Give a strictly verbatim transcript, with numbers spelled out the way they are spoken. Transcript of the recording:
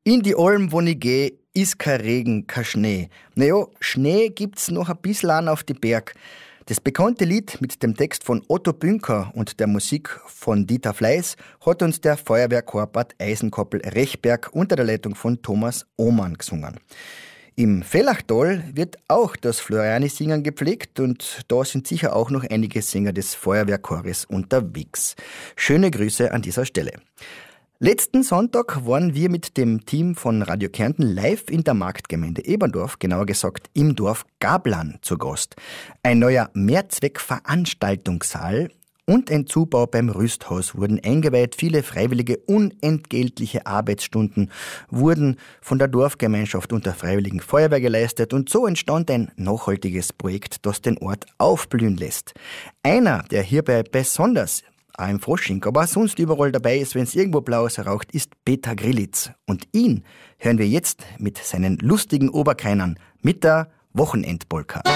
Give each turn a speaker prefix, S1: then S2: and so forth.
S1: In die Alm, wo ich geh, ist kein Regen, kein Schnee. Naja, Schnee gibt's noch ein bisschen an auf die Berg. Das bekannte Lied mit dem Text von Otto Bünker und der Musik von Dieter Fleiß hat uns der Feuerwehrchor Bad Eisenkoppel-Rechberg unter der Leitung von Thomas Ohmann gesungen. Im Vellachtal wird auch das Floriani-Singen gepflegt und da sind sicher auch noch einige Sänger des Feuerwehrchores unterwegs. Schöne Grüße an dieser Stelle. Letzten Sonntag waren wir mit dem Team von Radio Kärnten live in der Marktgemeinde Eberndorf, genauer gesagt im Dorf Gablan, zu Gast. Ein neuer Mehrzweckveranstaltungssaal und ein Zubau beim Rüsthaus wurden eingeweiht. Viele freiwillige unentgeltliche Arbeitsstunden wurden von der Dorfgemeinschaft und der Freiwilligen Feuerwehr geleistet und so entstand ein nachhaltiges Projekt, das den Ort aufblühen lässt. Einer, der hierbei besonders auch im Frosching, aber auch sonst überall dabei ist, wenn es irgendwo Blaues raucht, ist Peter Grillitz. Und ihn hören wir jetzt mit seinen lustigen Oberkeinern mit der Wochenendpolka.